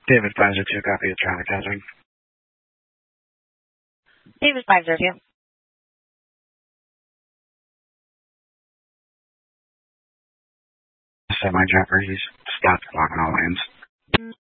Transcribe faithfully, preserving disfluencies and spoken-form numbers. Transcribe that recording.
David five zero two, copy of traffic hazard. David five zero two. Semi-dropper, he's stopped blocking all lanes.